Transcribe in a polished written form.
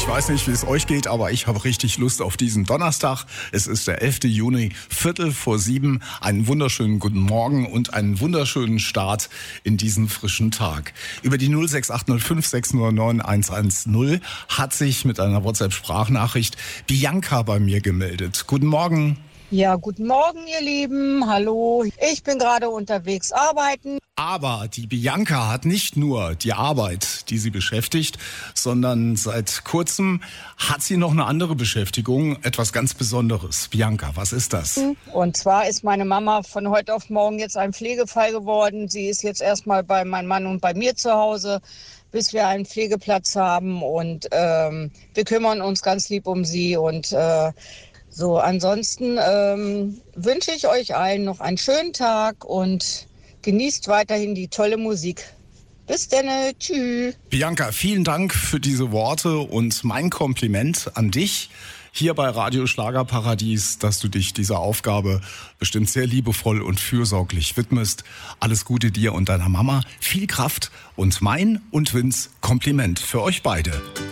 Ich weiß nicht, wie es euch geht, aber ich habe richtig Lust auf diesen Donnerstag. Es ist der 11. Juni, 6:15. Einen wunderschönen guten Morgen und einen wunderschönen Start in diesen frischen Tag. Über die 06805 609 110 hat sich mit einer WhatsApp-Sprachnachricht Bianca bei mir gemeldet. Guten Morgen. Ja, guten Morgen, ihr Lieben. Hallo. Ich bin gerade unterwegs arbeiten. Aber die Bianca hat nicht nur die Arbeit, die sie beschäftigt, sondern seit kurzem hat sie noch eine andere Beschäftigung, etwas ganz Besonderes. Bianca, was ist das? Und zwar ist meine Mama von heute auf morgen jetzt ein Pflegefall geworden. Sie ist jetzt erstmal bei meinem Mann und bei mir zu Hause, bis wir einen Pflegeplatz haben. Und wir kümmern uns ganz lieb um sie. Und so, ansonsten wünsche ich euch allen noch einen schönen Tag und genießt weiterhin die tolle Musik. Bis dann, tschüss. Bianca, vielen Dank für diese Worte und mein Kompliment an dich hier bei Radio Schlagerparadies, dass du dich dieser Aufgabe bestimmt sehr liebevoll und fürsorglich widmest. Alles Gute dir und deiner Mama, viel Kraft und mein und Vince Kompliment für euch beide.